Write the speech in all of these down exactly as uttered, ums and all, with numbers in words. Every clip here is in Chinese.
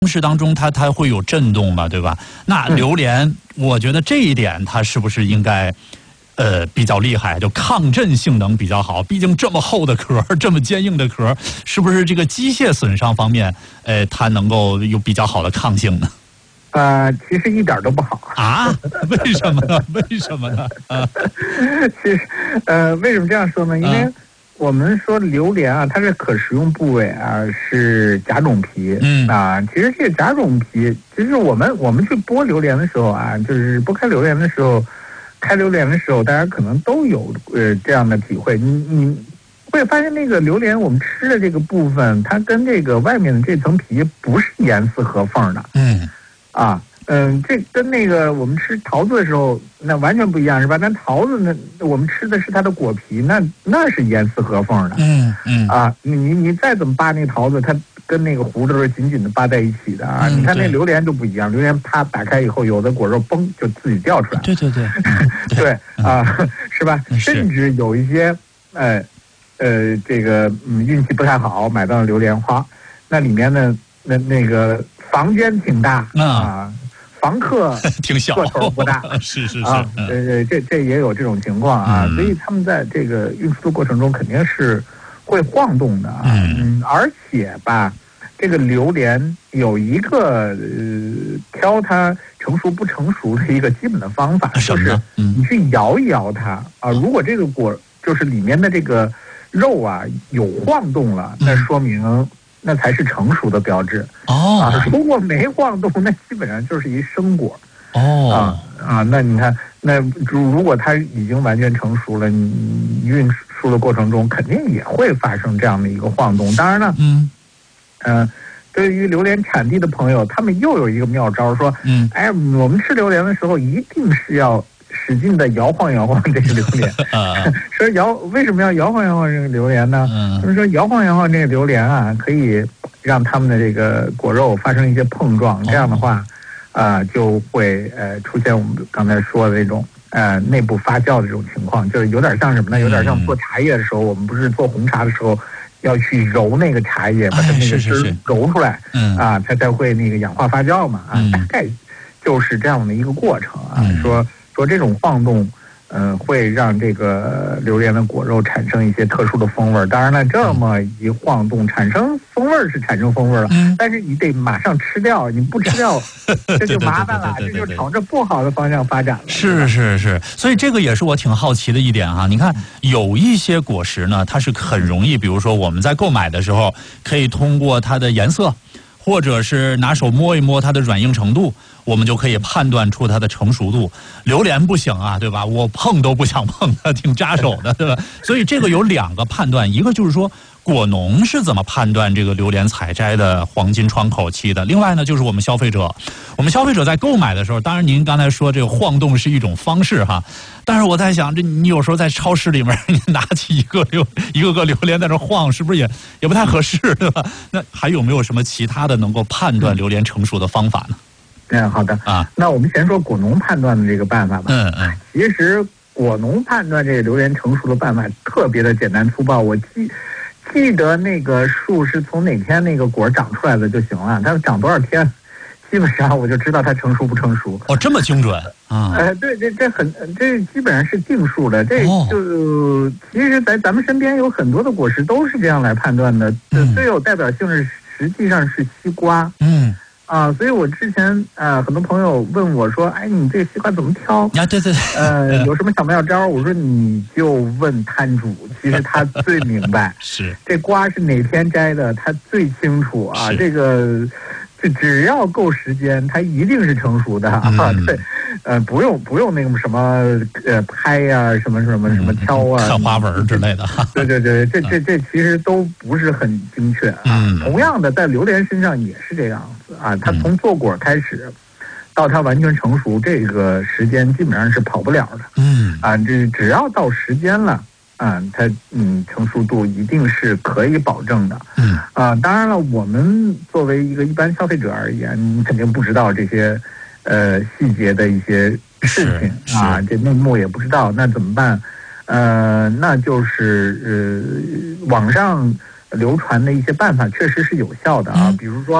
市当中它它会有震动嘛，对吧？那榴莲，我觉得这一点它是不是应该，呃，比较厉害，就抗震性能比较好？毕竟这么厚的壳，这么坚硬的壳，是不是这个机械损伤方面，呃，它能够有比较好的抗性呢？ 呃，其实一点都不好啊？为什么呢？为什么呢？啊， 其实，呃，为什么这样说呢？因为我们说榴莲啊，它的可食用部位啊是甲种皮，嗯啊，其实这个甲种皮，其实我们我们去剥榴莲的时候啊，就是剥开榴莲的时候，开榴莲的时候，大家可能都有呃这样的体会，你你会发现那个榴莲我们吃的这个部分，它跟这个外面的这层皮不是严丝合缝的，嗯。啊，嗯，这跟那个我们吃桃子的时候那完全不一样，是吧？那桃子呢，我们吃的是它的果皮，那那是严丝合缝的。嗯嗯。啊，你你你再怎么扒那个桃子，它跟那个核都是紧紧的扒在一起的啊。嗯、你看那榴莲就不一样，榴莲啪打开以后，有的果肉嘣就自己掉出来了。 对对对。 对啊，是吧？甚至有一些呃呃这个嗯运气不太好，买到了榴莲花，那里面呢那那个。房间挺大啊，房客挺小， 个头不大， 是是是啊，呃，这这也有这种情况啊，所以他们在这个运输的过程中肯定是会晃动的啊，嗯，而且吧，这个榴莲有一个呃挑它成熟不成熟的一个基本的方法，就是你去摇一摇它啊，如果这个果就是里面的这个肉啊有晃动了，那说明。那才是成熟的标志哦啊！如果没晃动，那基本上就是一生果哦啊啊！那你看，那如果它已经完全成熟了，你运输的过程中肯定也会发生这样的一个晃动。当然了，嗯嗯、呃，对于榴莲产地的朋友，他们又有一个妙招，说，嗯，哎，我们吃榴莲的时候一定是要使劲的摇晃摇晃这个榴莲。说摇为什么要摇晃摇晃这个榴莲呢？他们说摇晃摇晃这个榴莲啊，可以让它们的这个果肉发生一些碰撞，这样的话，啊、呃，就会呃出现我们刚才说的这种呃内部发酵的这种情况，就是有点像什么呢？有点像做茶叶的时候，我们不是做红茶的时候要去揉那个茶叶，把它那个汁揉出来，嗯啊，它才会那个氧化发酵嘛，啊，大概就是这样的一个过程啊，说。说这种晃动，呃，会让这个榴莲的果肉产生一些特殊的风味。当然了，这么一晃动，产生风味是产生风味了，嗯、但是你得马上吃掉，你不吃掉，这就麻烦了，这就朝着不好的方向发展了。 是是是，所以这个也是我挺好奇的一点哈。你看，有一些果实呢，它是很容易，比如说我们在购买的时候，可以通过它的颜色，或者是拿手摸一摸它的软硬程度。我们就可以判断出它的成熟度。榴莲不行啊，对吧？我碰都不想碰它，挺扎手的，对吧？所以这个有两个判断，一个就是说果农是怎么判断这个榴莲采摘的黄金窗口期的，另外呢就是我们消费者，我们消费者在购买的时候，当然您刚才说这个晃动是一种方式哈，但是我在想，这你有时候在超市里面，你拿起一个榴一个个榴莲在那晃，是不是也也不太合适，对吧？那还有没有什么其他的能够判断榴莲成熟的方法呢？ 嗯，好的啊。那我们先说果农判断的这个办法吧。嗯嗯。其实果农判断这个榴莲成熟的办法特别的简单粗暴。我记记得那个树是从哪天那个果长出来的就行了，它长多少天，基本上我就知道它成熟不成熟。 哦，这么精准啊？ 呃，对，这这很这基本上是定数的。这就、哦、其实在咱们身边有很多的果实都是这样来判断的。嗯、最有代表性的实际上是西瓜。嗯。啊，所以我之前呃，很多朋友问我说：“哎，你这个西瓜怎么挑？” 啊，对对对， 呃，有什么小妙招？我说你就问摊主，其实他最明白。 是这瓜是哪天摘的，他最清楚啊。这个这只要够时间，它一定是成熟的啊。嗯、对，呃，不用不用那个什么呃拍呀、啊，什么什么什么挑啊， 看花纹之类的。 对对对，这这这其实都不是很精确啊。嗯、同样的，在榴莲身上也是这样。啊，它从做果开始，到它完全成熟，这个时间基本上是跑不了的。嗯，啊，这只要到时间了，啊，它嗯成熟度一定是可以保证的。嗯，啊，当然了，我们作为一个一般消费者而言，你肯定不知道这些呃细节的一些事情啊，这内幕也不知道，那怎么办？呃，那就是呃网上流传的一些办法确实是有效的啊，比如说。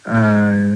嗯、呃。